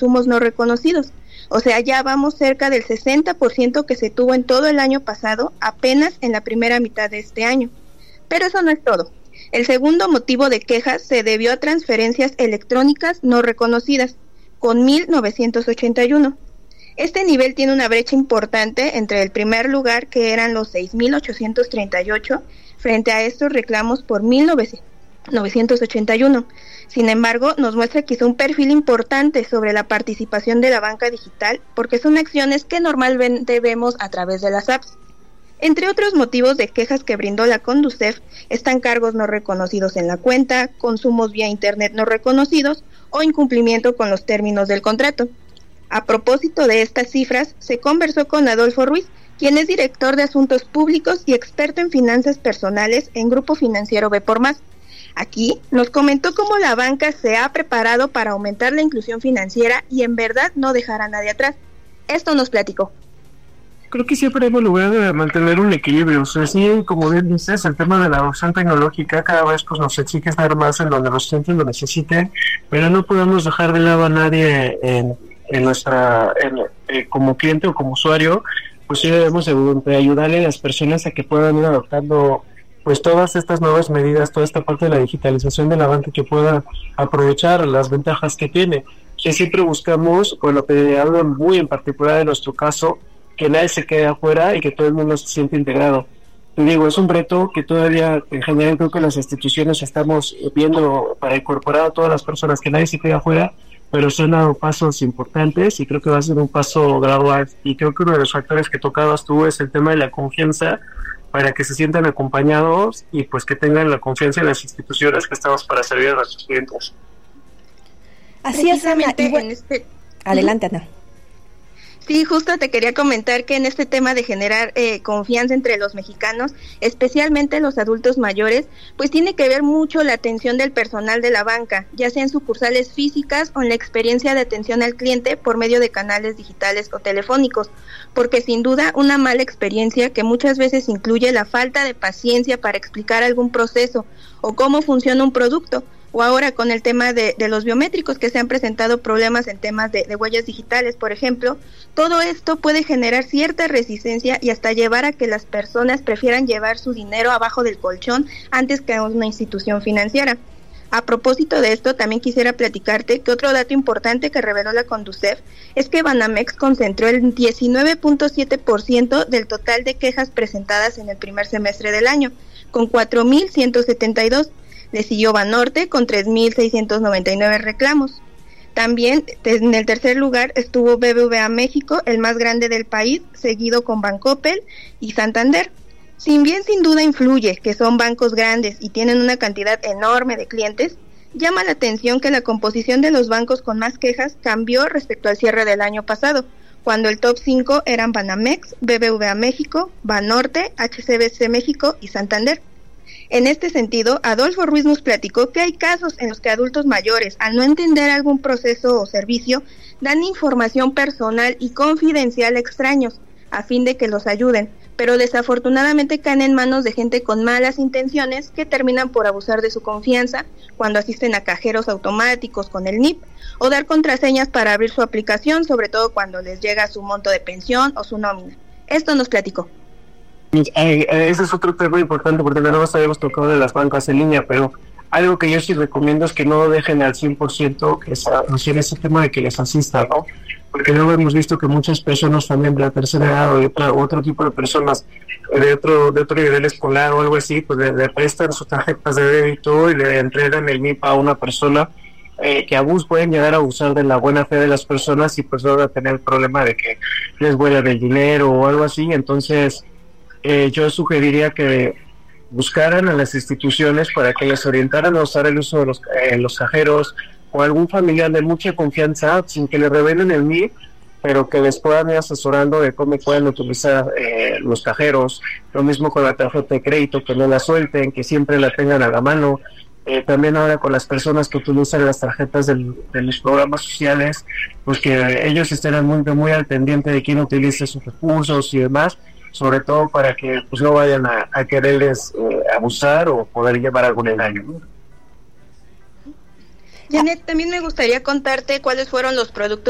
consumos no reconocidos. O sea, ya vamos cerca del 60% que se tuvo en todo el año pasado, apenas en la primera mitad de este año. Pero eso no es todo. El segundo motivo de quejas se debió a transferencias electrónicas no reconocidas, con 1,981. Este nivel tiene una brecha importante entre el primer lugar, que eran los 6,838, frente a estos reclamos por 1,981. Sin embargo, nos muestra quizá un perfil importante sobre la participación de la banca digital, porque son acciones que normalmente vemos a través de las apps. Entre otros motivos de quejas que brindó la Conducef están cargos no reconocidos en la cuenta, consumos vía internet no reconocidos o incumplimiento con los términos del contrato. A propósito de estas cifras, se conversó con Adolfo Ruiz, quien es director de Asuntos Públicos y experto en finanzas personales en Grupo Financiero B por Más. Aquí nos comentó cómo la banca se ha preparado para aumentar la inclusión financiera y en verdad no dejar a nadie atrás. Esto nos platicó. Creo que siempre hemos logrado mantener un equilibrio. O sea, sí, como bien dices, el tema de la adopción tecnológica cada vez pues nos exige estar más en donde los clientes lo necesiten, pero no podemos dejar de lado a nadie como cliente o como usuario. Pues sí debemos de ayudarle a las personas a que puedan ir adoptando pues todas estas nuevas medidas, toda esta parte de la digitalización de la banca, que pueda aprovechar las ventajas que tiene. Que siempre buscamos, con lo que hablo muy en particular de nuestro caso, que nadie se quede afuera y que todo el mundo se siente integrado. Te digo, es un reto que todavía en general creo que las instituciones estamos viendo para incorporar a todas las personas, que nadie se quede afuera, pero se han dado pasos importantes y creo que va a ser un paso gradual. Y creo que uno de los factores que tocabas tú es el tema de la confianza, para que se sientan acompañados y pues que tengan la confianza en las instituciones que estamos para servir a nuestros clientes. Así es, Ana. Adelante, Ana. Sí, justo te quería comentar que en este tema de generar confianza entre los mexicanos, especialmente los adultos mayores, pues tiene que ver mucho la atención del personal de la banca, ya sea en sucursales físicas o en la experiencia de atención al cliente por medio de canales digitales o telefónicos, porque sin duda una mala experiencia que muchas veces incluye la falta de paciencia para explicar algún proceso o cómo funciona un producto, o ahora con el tema de los biométricos, que se han presentado problemas en temas de huellas digitales, por ejemplo. Todo esto puede generar cierta resistencia y hasta llevar a que las personas prefieran llevar su dinero abajo del colchón antes que a una institución financiera. A propósito de esto, también quisiera platicarte que otro dato importante que reveló la Conducef es que Banamex concentró el 19.7% del total de quejas presentadas en el primer semestre del año, con 4,172. Le siguió Banorte con 3,699 reclamos. También en el tercer lugar estuvo BBVA México, el más grande del país, seguido con Bancoppel y Santander. Si bien sin duda influye que son bancos grandes y tienen una cantidad enorme de clientes, llama la atención que la composición de los bancos con más quejas cambió respecto al cierre del año pasado, cuando el top 5 eran Banamex, BBVA México, Banorte, HSBC México y Santander. En este sentido, Adolfo Ruiz nos platicó que hay casos en los que adultos mayores, al no entender algún proceso o servicio, dan información personal y confidencial a extraños, a fin de que los ayuden, pero desafortunadamente caen en manos de gente con malas intenciones que terminan por abusar de su confianza cuando asisten a cajeros automáticos con el NIP, o dar contraseñas para abrir su aplicación, sobre todo cuando les llega su monto de pensión o su nómina. Esto nos platicó. Ese es otro tema importante, porque no nos habíamos tocado de las bancas en línea, pero algo que yo sí recomiendo es que no dejen al 100% que ese tema de que les asista, ¿no? Porque luego hemos visto que muchas personas también de la tercera edad o de otro tipo de personas de otro nivel escolar o algo así, pues le prestan sus tarjetas de débito y le entregan el NIP a una persona que pueden llegar a abusar de la buena fe de las personas y pues luego tener el problema de que les vuelan el dinero o algo así. Entonces yo sugeriría que buscaran a las instituciones para que les orientaran a usar el uso de los cajeros, o algún familiar de mucha confianza, sin que le revelen el NIP, pero que les puedan ir asesorando de cómo pueden utilizar los cajeros. Lo mismo con la tarjeta de crédito, que no la suelten, que siempre la tengan a la mano. También ahora con las personas que utilizan las tarjetas de los programas sociales, pues que ellos estén muy al pendiente de quién utiliza sus recursos y demás, sobre todo para que pues no vayan a quererles abusar o poder llevar algún engaño, ¿no? Janet, también me gustaría contarte cuáles fueron los productos